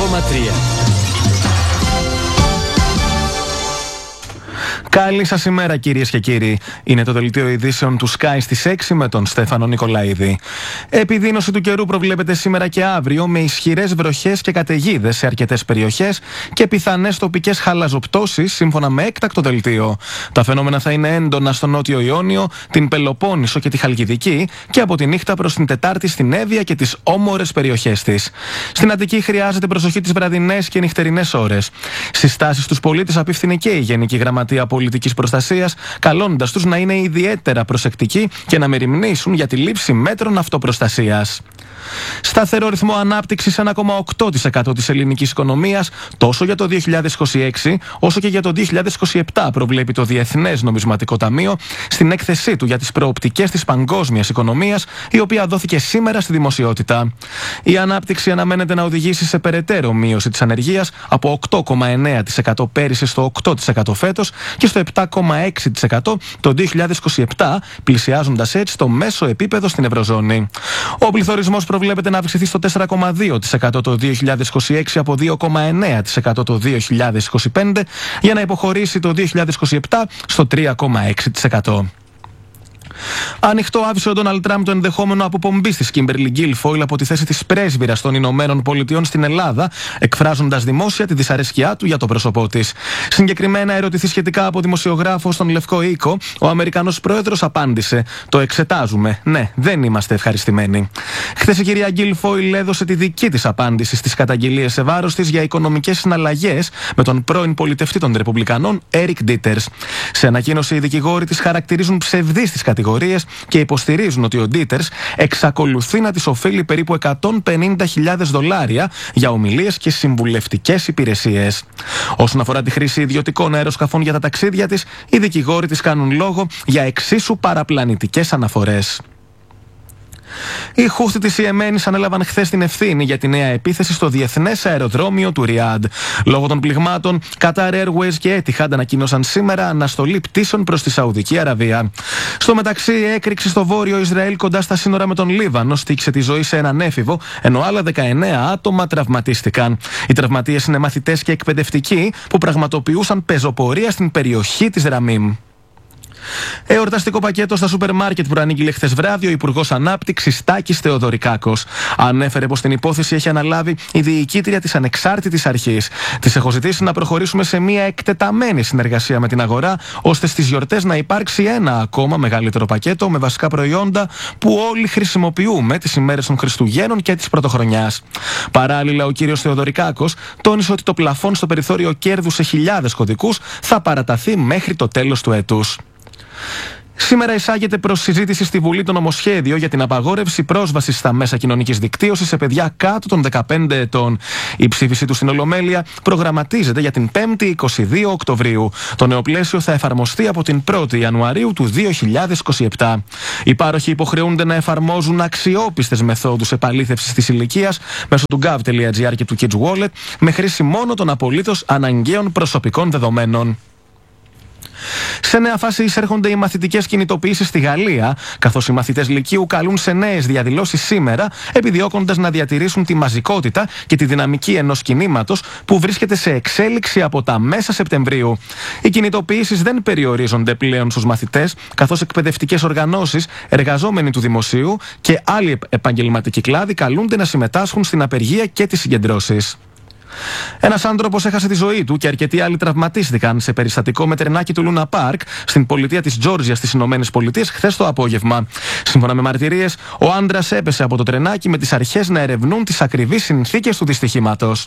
Καλή σας ημέρα, κυρίες και κύριοι. Είναι το δελτίο ειδήσεων του Sky στις 6 με τον Στέφανο Νικολαίδη. Επιδείνωση του καιρού προβλέπεται σήμερα και αύριο με ισχυρές βροχές και καταιγίδες σε αρκετές περιοχές και πιθανές τοπικές χαλαζοπτώσεις σύμφωνα με έκτακτο δελτίο. Τα φαινόμενα θα είναι έντονα στο Νότιο Ιόνιο, την Πελοπόννησο και τη Χαλκιδική και από τη νύχτα προς την Τετάρτη στην Εύβοια και τις όμορες περιοχές της. Στην Αττική χρειάζεται προσοχή τις βραδινές και νυχτερινές ώρες. Συστάσεις στους πολίτες απίφθινε και η Γενική Γραμματεία Πολιτικής Προστασίας, καλώντας τους να είναι ιδιαίτερα προσεκτικοί και να μεριμνήσουν για τη λήψη μέτρων αυτοπροστασίας. Σταθερό ρυθμό ανάπτυξης 1,8% της ελληνικής οικονομίας τόσο για το 2026 όσο και για το 2027 προβλέπει το Διεθνές Νομισματικό Ταμείο στην έκθεσή του για τις προοπτικές της παγκόσμιας οικονομίας, η οποία δόθηκε σήμερα στη δημοσιότητα. Η ανάπτυξη αναμένεται να οδηγήσει σε περαιτέρω μείωση της ανεργίας από 8,9% πέρυσι στο 8% φέτος και στο 7,6% το 2027, πλησιάζοντας έτσι το μέσο επίπεδο στην Ευρωζώνη. Ο πληθωρισμός προβλέπεται να αυξηθεί στο 4,2% το 2026 από 2,9% το 2025 για να υποχωρήσει το 2027 στο 3,6%. Ανοιχτό άφησε ο Ντόναλντ Τραμπ το ενδεχόμενο αποπομπής της Κίμπερλι Γκίλφοιλ από τη θέση της πρέσβυρας των Ηνωμένων Πολιτειών στην Ελλάδα, εκφράζοντας δημόσια τη δυσαρέσκειά του για το πρόσωπό της. Συγκεκριμένα, ερωτηθεί σχετικά από δημοσιογράφο στον Λευκό Οίκο, ο Αμερικανός πρόεδρος απάντησε: «Το εξετάζουμε. Ναι, δεν είμαστε ευχαριστημένοι». Χθες η κυρία Γκίλφοιλ έδωσε τη δική της απάντηση στις καταγγελίες σε βάρος της για οικονομικές συναλλαγές με τον πρώην πολιτευτή των Ρεπουμπλικανών, Έρικ Ντίτερς. Σε ανακοίνωση, οι δικηγόροι της χαρακτηρίζουν ψευδείς τις κατηγορίες και υποστηρίζουν ότι ο Ντίτερς εξακολουθεί να της οφείλει περίπου $150.000 για ομιλίες και συμβουλευτικές υπηρεσίες. Όσον αφορά τη χρήση ιδιωτικών αεροσκαφών για τα ταξίδια της, οι δικηγόροι της κάνουν λόγο για εξίσου παραπλανητικές αναφορές. Οι Χούθι της Ιεμένης ανέλαβαν χθες την ευθύνη για τη νέα επίθεση στο διεθνές αεροδρόμιο του Ριάντ. Λόγω των πληγμάτων, Qatar Airways και Etihad ανακοίνωσαν σήμερα αναστολή πτήσεων προς τη Σαουδική Αραβία. Στο μεταξύ, η έκρηξη στο βόρειο Ισραήλ κοντά στα σύνορα με τον Λίβανο στοίξε τη ζωή σε έναν έφηβο, ενώ άλλα 19 άτομα τραυματίστηκαν. Οι τραυματίες είναι μαθητές και εκπαιδευτικοί που πραγματοποιούσαν πεζοπορία στην περιοχή της Ραμίμ. Εορταστικό πακέτο στα σούπερ μάρκετ που ανήγγειλε χθες βράδυ ο Υπουργός Ανάπτυξης Τάκης Θεοδωρικάκος. Ανέφερε πως την υπόθεση έχει αναλάβει η διοικήτρια της Ανεξάρτητης Αρχής. Της έχω ζητήσει να προχωρήσουμε σε μια εκτεταμένη συνεργασία με την αγορά, ώστε στις γιορτές να υπάρξει ένα ακόμα μεγαλύτερο πακέτο με βασικά προϊόντα που όλοι χρησιμοποιούμε τις ημέρες των Χριστουγέννων και της Πρωτοχρονιάς. Παράλληλα, ο κύριος Θεοδωρικάκος τόνισε ότι το πλαφόν στο περιθώριο κέρδους σε χιλιάδες κωδικούς θα παραταθεί μέχρι το τέλος του έτους. Σήμερα εισάγεται προς συζήτηση στη Βουλή το νομοσχέδιο για την απαγόρευση πρόσβασης στα μέσα κοινωνικής δικτύωσης σε παιδιά κάτω των 15 ετών. Η ψήφιση του στην Ολομέλεια προγραμματίζεται για την 5η 22 Οκτωβρίου. Το νέο πλαίσιο θα εφαρμοστεί από την 1η Ιανουαρίου του 2027. Οι πάροχοι υποχρεούνται να εφαρμόζουν αξιόπιστες μεθόδους επαλήθευσης της ηλικίας μέσω του gov.gr και του Kids Wallet με χρήση μόνο των απολύτως αναγκαίων προσωπικών δεδομένων. Σε νέα φάση εισέρχονται οι μαθητικές κινητοποιήσεις στη Γαλλία, καθώς οι μαθητές λυκείου καλούν σε νέες διαδηλώσεις σήμερα, επιδιώκοντας να διατηρήσουν τη μαζικότητα και τη δυναμική ενός κινήματος που βρίσκεται σε εξέλιξη από τα μέσα Σεπτεμβρίου. Οι κινητοποιήσεις δεν περιορίζονται πλέον στους μαθητές, καθώς εκπαιδευτικές οργανώσεις, εργαζόμενοι του δημοσίου και άλλοι επαγγελματικοί κλάδοι καλούνται να συμμετάσχουν στην απεργία και τις συγκεντρώσεις. Ένας άνθρωπος έχασε τη ζωή του και αρκετοί άλλοι τραυματίστηκαν σε περιστατικό με τρενάκι του Λούνα Πάρκ στην πολιτεία της Τζόρτζια στις Ηνωμένες Πολιτείες χθες το απόγευμα. Σύμφωνα με μαρτυρίες, ο άντρας έπεσε από το τρενάκι με τις αρχές να ερευνούν τις ακριβείς συνθήκες του δυστυχήματος.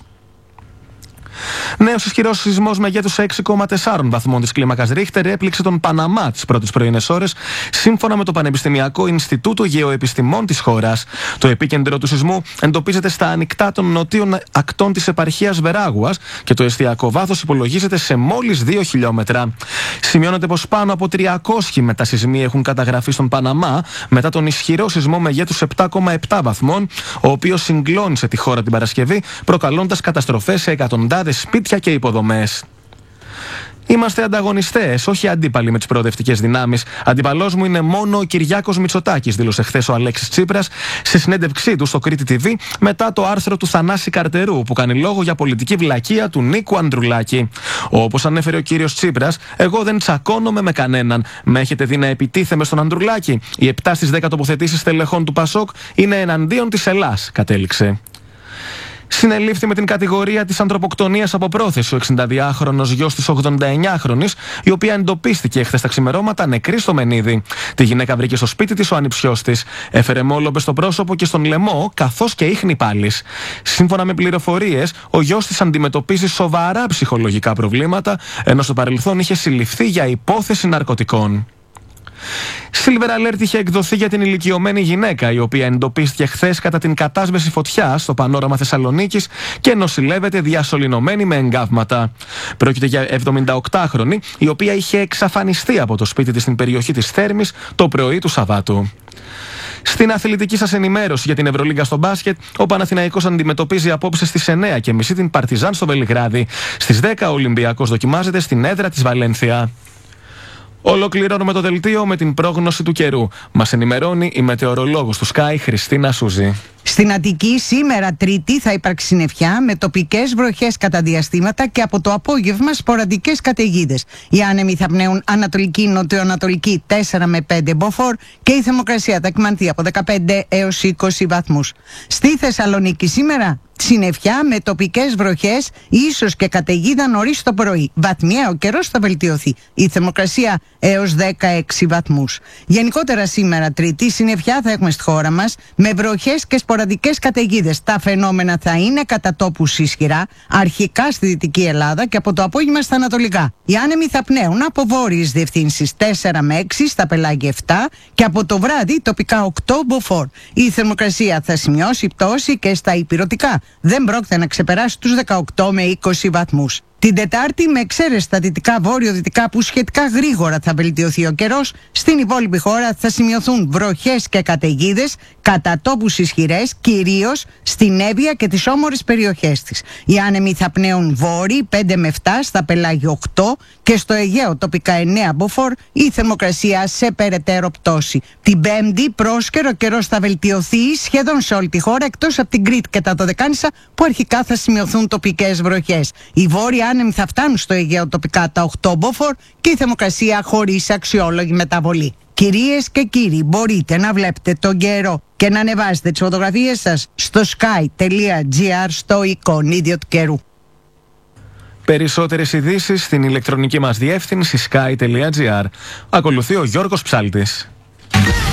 Νέος ισχυρός σεισμός μεγέθους 6,4 βαθμών της κλίμακας Ρίχτερ έπληξε τον Παναμά τις πρώτες πρωινές ώρες, σύμφωνα με το Πανεπιστημιακό Ινστιτούτο Γεωεπιστημών της χώρας. Το επίκεντρο του σεισμού εντοπίζεται στα ανοιχτά των νοτίων ακτών της επαρχίας Βεράγουας και το εστιακό βάθος υπολογίζεται σε μόλις 2 χιλιόμετρα. Σημειώνεται πως πάνω από 300 μετασεισμοί έχουν καταγραφεί στον Παναμά μετά τον ισχυρό σεισμό μεγέθους 7,7 βαθμών, ο οποίος συγκλώνησε τη χώρα την Παρασκευή, προκαλώντας καταστροφές σε εκατοντάδες σπίτια και υποδομές. Είμαστε ανταγωνιστές, όχι αντίπαλοι με τις προοδευτικές δυνάμεις. Αντιπαλός μου είναι μόνο ο Κυριάκος Μητσοτάκης, δήλωσε χθες ο Αλέξης Τσίπρας σε συνέντευξή του στο Κρήτη TV μετά το άρθρο του Θανάση Καρτερού που κάνει λόγο για πολιτική βλακεία του Νίκου Ανδρουλάκη. Όπως ανέφερε ο κύριος Τσίπρας, εγώ δεν τσακώνομαι με κανέναν. Με έχετε δει να επιτίθεμαι στον Ανδρουλάκη? Οι 7 στις 10 τοποθετήσεις στελεχών του Πασόκ είναι εναντίον της Ελλάς, κατέληξε. Συνελήφθη με την κατηγορία της ανθρωποκτονίας από πρόθεση ο 62χρονος γιος της 89χρονης, η οποία εντοπίστηκε χθες τα ξημερώματα νεκρή στο Μενίδη. Τη γυναίκα βρήκε στο σπίτι της ο ανιψιός της. Έφερε μόλομπες στο πρόσωπο και στον λαιμό, καθώς και ίχνη πάλης. Σύμφωνα με πληροφορίες, ο γιος της αντιμετωπίζει σοβαρά ψυχολογικά προβλήματα, ενώ στο παρελθόν είχε συλληφθεί για υπόθεση ναρκωτικών. Silver Alert είχε εκδοθεί για την ηλικιωμένη γυναίκα, η οποία εντοπίστηκε χθες κατά την κατάσβεση φωτιάς στο Πανόραμα Θεσσαλονίκης και νοσηλεύεται διασωληνωμένη με εγκάβματα. Πρόκειται για 78χρονη, η οποία είχε εξαφανιστεί από το σπίτι της στην περιοχή της Θέρμης το πρωί του Σαββάτου. Στην αθλητική σας ενημέρωση για την Ευρωλίγκα στο μπάσκετ, ο Παναθηναϊκός αντιμετωπίζει απόψε στις 9:30 την Παρτιζάν στο Βελιγράδι. Στις 10 ο Ολυμπιακός δοκιμάζεται στην έδρα της Βαλένθια. Ολοκληρώνουμε το δελτίο με την πρόγνωση του καιρού. Μας ενημερώνει η μετεωρολόγος του Sky, Χριστίνα Σούζη. Στην Αττική σήμερα Τρίτη θα υπάρξει συννεφιά με τοπικές βροχές κατά διαστήματα και από το απόγευμα σποραδικές καταιγίδες. Οι άνεμοι θα πνέουν ανατολική-νοτιοανατολική 4 με 5 μποφόρ και η θερμοκρασία θα εκμανθεί από 15 έως 20 βαθμούς. Στη Θεσσαλονίκη σήμερα συννεφιά με τοπικές βροχές, ίσως και καταιγίδα νωρίς το πρωί. Βαθμιαία ο καιρός θα βελτιωθεί. Η θερμοκρασία έως 16 βαθμούς. Γενικότερα σήμερα Τρίτη συννεφιά θα έχουμε στη χώρα μας με βροχές και σποραδικές καταιγίδες. Τα φαινόμενα θα είναι κατά τόπους ισχυρά, αρχικά στη Δυτική Ελλάδα και από το απόγευμα στα Ανατολικά. Οι άνεμοι θα πνέουν από βόρειες διευθύνσεις 4 με 6, στα πελάγια 7 και από το βράδυ τοπικά 8 μποφόρ. Η θερμοκρασία θα σημειώσει πτώση και στα ηπειρωτικά. Δεν πρόκειται να ξεπεράσει τους 18 με 20 βαθμούς. Την Τετάρτη, με εξαίρεση στα δυτικά βόρειο-δυτικά που σχετικά γρήγορα θα βελτιωθεί ο καιρός, στην υπόλοιπη χώρα θα σημειωθούν βροχές και καταιγίδες, κατά τόπους ισχυρές, κυρίως στην Εύβοια και τις όμορες περιοχές της. Οι άνεμοι θα πνέουν βόρειοι 5 με 7, στα πελάγια 8 και στο Αιγαίο τοπικά 9 μποφόρ, η θερμοκρασία σε περαιτέρω πτώση. Την Πέμπτη, πρόσκαιρο καιρός θα βελτιωθεί σχεδόν σε όλη τη χώρα, εκτός από την Κρήτη και τα Δωδεκάνησα, που αρχικά θα σημειωθούν τοπικές βροχές. Οι βόρειοι άνεμοι θα φτάνουν στο Αιγαίο τοπικά τα 8 μποφόρ και η θερμοκρασία χωρίς αξιόλογη μεταβολή. Κυρίες και κύριοι, μπορείτε να βλέπετε τον καιρό και να ανεβάσετε τις φωτογραφίες σας στο sky.gr στο εικονίδιο του καιρού. Περισσότερες ειδήσεις στην ηλεκτρονική μας διεύθυνση sky.gr. Ακολουθεί ο Γιώργος Ψάλτης.